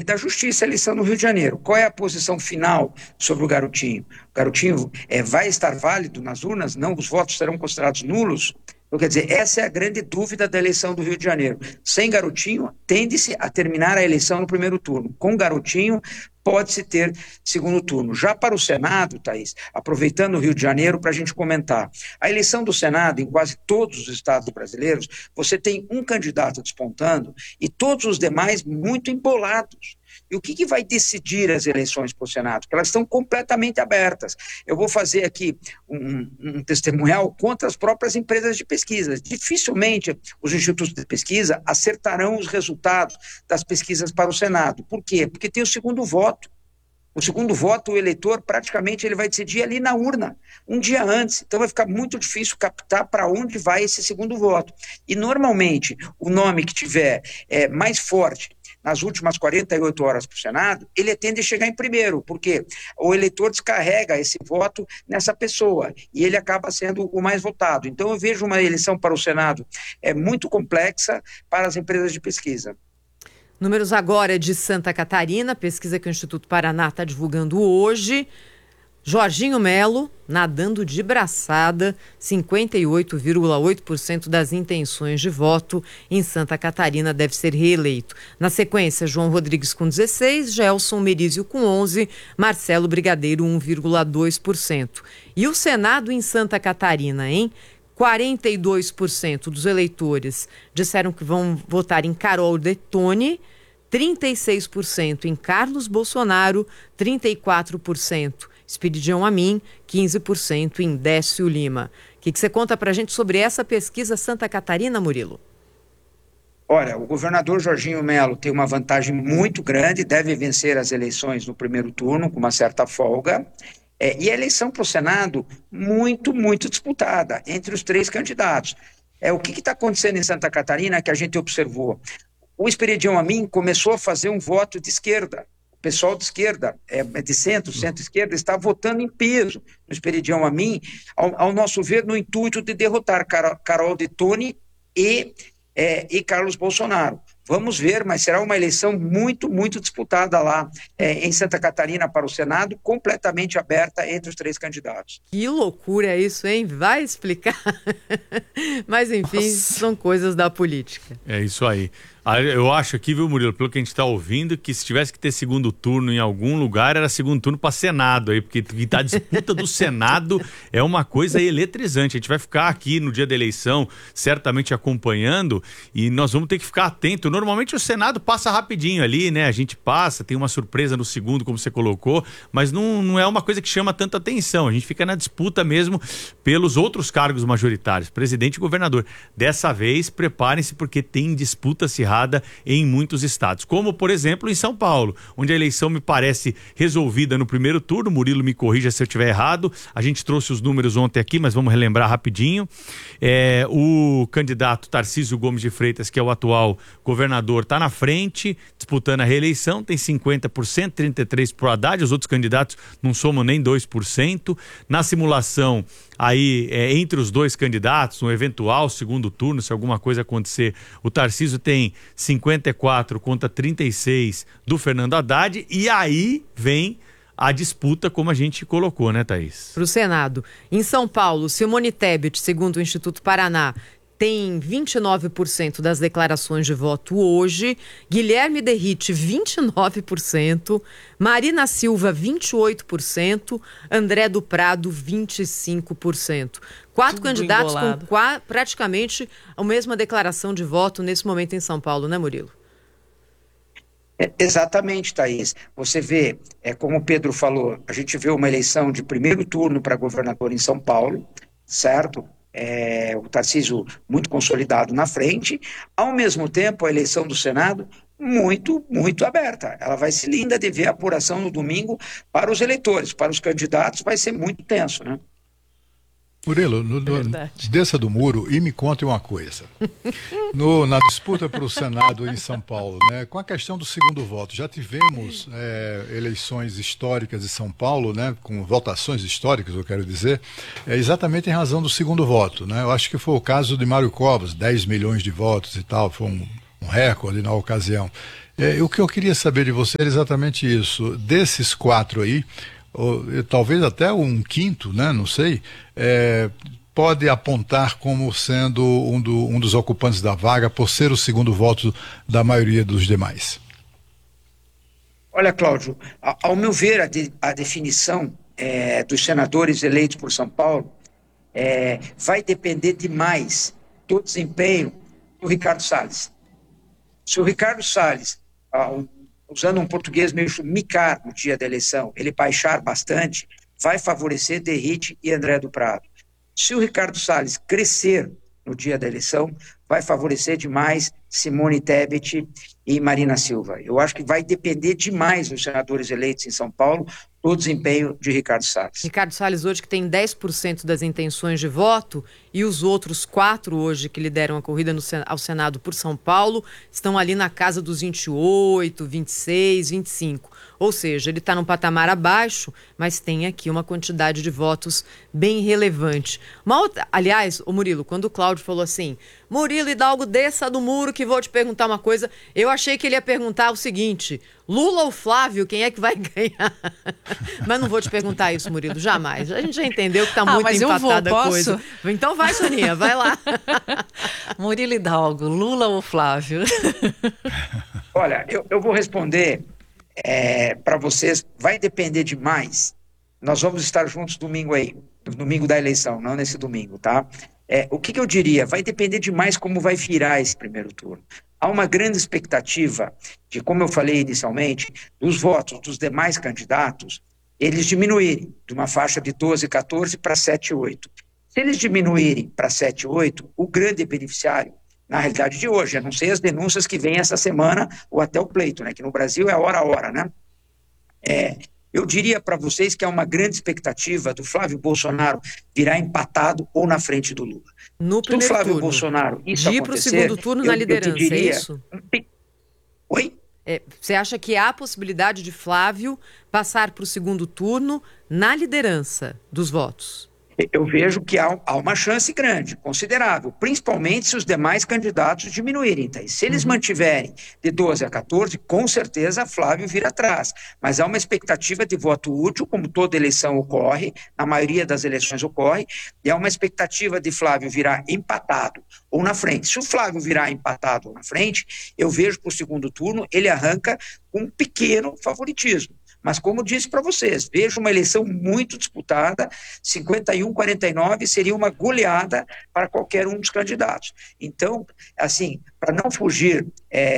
da Justiça a eleição no Rio de Janeiro. Qual é a posição final sobre o Garotinho? O Garotinho vai estar válido nas urnas? Não, os votos serão considerados nulos? Então, quer dizer, essa é a grande dúvida da eleição do Rio de Janeiro. Sem Garotinho, tende-se a terminar a eleição no primeiro turno. Com Garotinho, pode-se ter segundo turno. Já para o Senado, Thaís, aproveitando o Rio de Janeiro para a gente comentar, a eleição do Senado, em quase todos os estados brasileiros, você tem um candidato despontando e todos os demais muito embolados. E o que vai decidir as eleições para o Senado? Porque elas estão completamente abertas. Eu vou fazer aqui um testemunhal contra as próprias empresas de pesquisa. Dificilmente os institutos de pesquisa acertarão os resultados das pesquisas para o Senado. Por quê? Porque tem o segundo voto. O segundo voto, o eleitor, praticamente ele vai decidir ali na urna, um dia antes. Então vai ficar muito difícil captar para onde vai esse segundo voto. E normalmente o nome que tiver mais forte nas últimas 48 horas para o Senado, ele tende a chegar em primeiro, porque o eleitor descarrega esse voto nessa pessoa e ele acaba sendo o mais votado. Então eu vejo uma eleição para o Senado muito complexa para as empresas de pesquisa. Números agora de Santa Catarina, pesquisa que o Instituto Paraná está divulgando hoje. Jorginho Melo, nadando de braçada, 58,8% das intenções de voto em Santa Catarina deve ser reeleito. Na sequência, João Rodrigues com 16%, Gelson Merizio com 11%, Marcelo Brigadeiro 1,2%. E o Senado em Santa Catarina, hein? 42% dos eleitores disseram que vão votar em Carol Detoni, 36% em Carlos Bolsonaro, 34% Esperidião Amin, 15% em Décio Lima. O que você conta pra gente sobre essa pesquisa Santa Catarina, Murilo? Olha, o governador Jorginho Melo tem uma vantagem muito grande, deve vencer as eleições no primeiro turno com uma certa folga. E a eleição para o Senado muito, muito disputada entre os três candidatos. O que está acontecendo em Santa Catarina que a gente observou? O Esperidião Amin começou a fazer um voto de esquerda. O pessoal de esquerda, de centro-esquerda, está votando em peso no Esperidião Amin, ao nosso ver, no intuito de derrotar Carol Detoni e Carlos Bolsonaro. Vamos ver, mas será uma eleição muito, muito disputada lá em Santa Catarina para o Senado, completamente aberta entre os três candidatos. Que loucura isso, hein? Vai explicar. Mas, enfim, são coisas da política. É isso aí. Eu acho aqui, viu, Murilo, pelo que a gente está ouvindo, que se tivesse que ter segundo turno em algum lugar, era segundo turno para Senado aí, porque a disputa do Senado é uma coisa eletrizante. A gente vai ficar aqui no dia da eleição, certamente acompanhando, e nós vamos ter que ficar atento. Normalmente o Senado passa rapidinho ali, né? A gente passa, tem uma surpresa no segundo, como você colocou, mas não é uma coisa que chama tanta atenção. A gente fica na disputa mesmo pelos outros cargos majoritários, presidente e governador. Dessa vez, preparem-se, porque tem disputa acirrada em muitos estados, como por exemplo em São Paulo, onde a eleição me parece resolvida no primeiro turno. Murilo me corrija se eu estiver errado, a gente trouxe os números ontem aqui, mas vamos relembrar rapidinho. O candidato Tarcísio Gomes de Freitas, que é o atual governador, está na frente, disputando a reeleição, tem 50%, 33% pro Haddad, os outros candidatos não somam nem 2%. Na simulação, aí, entre os dois candidatos, no eventual segundo turno, se alguma coisa acontecer, o Tarcísio tem 54 contra 36 do Fernando Haddad, e aí vem a disputa, como a gente colocou, né, Thaís? Para o Senado. Em São Paulo, Simone Tebet, segundo o Instituto Paraná, tem 29% das declarações de voto hoje, Guilherme Derrite 29%, Marina Silva 28%, André do Prado 25%. Quatro candidatos embolado, com praticamente a mesma declaração de voto nesse momento em São Paulo, né, Murilo? Exatamente, Thaís. Você vê, como o Pedro falou, a gente vê uma eleição de primeiro turno para governador em São Paulo, certo? O Tarcísio muito consolidado na frente, ao mesmo tempo a eleição do Senado muito, muito aberta. Ela vai ser linda de ver a apuração no domingo para os eleitores, para os candidatos vai ser muito tenso, né? Murilo, desça do muro e me conte uma coisa. Na disputa para o Senado em São Paulo, né, com a questão do segundo voto, já tivemos eleições históricas em São Paulo, né, com votações históricas, eu quero dizer, exatamente em razão do segundo voto, né? Eu acho que foi o caso de Mário Covas, 10 milhões de votos e tal, foi um recorde na ocasião. O que eu queria saber de você era exatamente isso. Desses 4 aí, talvez até um quinto, né? Não sei, pode apontar como sendo um dos ocupantes da vaga por ser o segundo voto da maioria dos demais. Olha, Cláudio, ao meu ver, a definição dos senadores eleitos por São Paulo vai depender demais do desempenho do Ricardo Salles. Se o Ricardo Salles, usando um português meio micar no dia da eleição, ele baixar bastante, vai favorecer Derrite e André do Prado. Se o Ricardo Salles crescer no dia da eleição, vai favorecer demais Simone Tebet e Marina Silva. Eu acho que vai depender demais dos senadores eleitos em São Paulo do desempenho de Ricardo Salles. Ricardo Salles hoje que tem 10% das intenções de voto e os outros 4 hoje que lideram a corrida ao Senado por São Paulo estão ali na casa dos 28, 26, 25. Ou seja, ele está num patamar abaixo, mas tem aqui uma quantidade de votos bem relevante. Aliás, o Murilo, quando o Cláudio falou assim, Murilo Hidalgo, desça do muro que vou te perguntar uma coisa, eu achei que ele ia perguntar o seguinte, Lula ou Flávio, quem é que vai ganhar? Mas não vou te perguntar isso, Murilo, jamais. A gente já entendeu que está muito empatada a coisa. Então vai, Soninha, vai lá. Murilo Hidalgo, Lula ou Flávio? Olha, eu vou responder para vocês, vai depender demais. Nós vamos estar juntos domingo aí, no domingo da eleição, não nesse domingo, tá? O que eu diria? Vai depender demais como vai virar esse primeiro turno. Há uma grande expectativa de, como eu falei inicialmente, dos votos dos demais candidatos, eles diminuírem de uma faixa de 12, 14 para 7, 8. Se eles diminuírem para 7, 8, o grande beneficiário, na realidade de hoje, a não ser as denúncias que vêm essa semana ou até o pleito, né? Que no Brasil é hora a hora, né? Eu diria para vocês que há uma grande expectativa do Flávio Bolsonaro virar empatado ou na frente do Lula. No primeiro Flávio turno. Bolsonaro isso de ir acontecer... para o segundo turno na liderança, é isso? Oi? Você acha que há a possibilidade de Flávio passar para o segundo turno na liderança dos votos? Eu vejo que há uma chance grande, considerável, principalmente se os demais candidatos diminuírem. Tá? E se eles mantiverem de 12 a 14, com certeza Flávio vira atrás. Mas há uma expectativa de voto útil, como toda eleição ocorre, na maioria das eleições ocorre, e há uma expectativa de Flávio virar empatado ou na frente. Se o Flávio virar empatado ou na frente, eu vejo para o segundo turno, ele arranca com um pequeno favoritismo. Mas, como disse para vocês, vejo uma eleição muito disputada, 51-49 seria uma goleada para qualquer um dos candidatos. Então, assim, para não fugir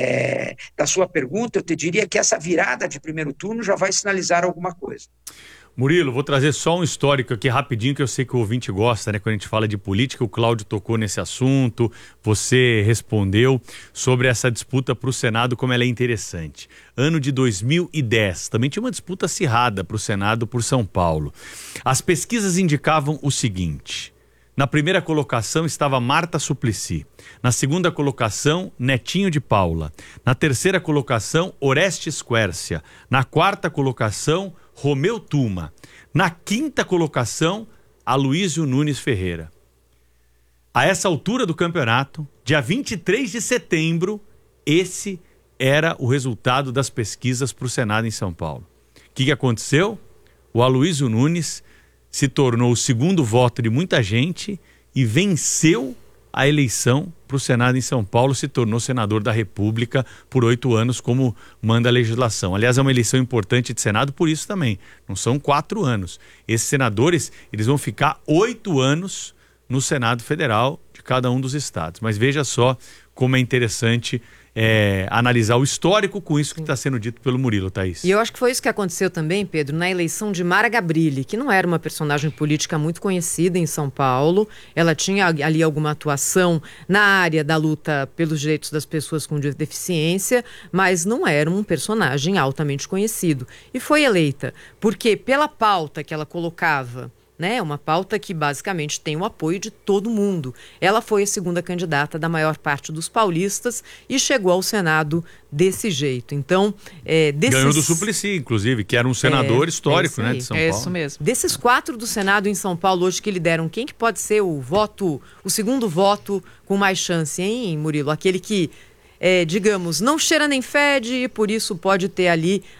da sua pergunta, eu te diria que essa virada de primeiro turno já vai sinalizar alguma coisa. Murilo, vou trazer só um histórico aqui rapidinho, que eu sei que o ouvinte gosta, né? Quando a gente fala de política, o Cláudio tocou nesse assunto, você respondeu sobre essa disputa para o Senado, como ela é interessante. Ano de 2010, também tinha uma disputa acirrada para o Senado por São Paulo. As pesquisas indicavam o seguinte: na primeira colocação estava Marta Suplicy. Na segunda colocação, Netinho de Paula. Na terceira colocação, Orestes Quércia. Na quarta colocação, Romeu Tuma. Na quinta colocação, Aloysio Nunes Ferreira. A essa altura do campeonato, dia 23 de setembro, esse era o resultado das pesquisas para o Senado em São Paulo. O que aconteceu? O Aloysio Nunes se tornou o segundo voto de muita gente e venceu a eleição para o Senado em São Paulo, se tornou senador da República por 8 anos, como manda a legislação. Aliás, é uma eleição importante de Senado por isso também. Não são 4 anos. Esses senadores, eles vão ficar 8 anos no Senado Federal de cada um dos estados. Mas veja só como é interessante analisar o histórico com isso que está sendo dito pelo Murilo, Thaís. E eu acho que foi isso que aconteceu também, Pedro, na eleição de Mara Gabrilli, que não era uma personagem política muito conhecida em São Paulo. Ela tinha ali alguma atuação na área da luta pelos direitos das pessoas com deficiência, mas não era um personagem altamente conhecido. E foi eleita porque, pela pauta que ela colocava, né, uma pauta que basicamente tem o apoio de todo mundo. Ela foi a segunda candidata da maior parte dos paulistas e chegou ao Senado desse jeito. Então, ganhou do Suplicy, inclusive, que era um senador histórico, né, de São Paulo. É isso mesmo. Desses 4 do Senado em São Paulo hoje que lideram, quem que pode ser o segundo voto com mais chance, hein, Murilo? Aquele que digamos, não cheira nem fede e por isso pode ter ali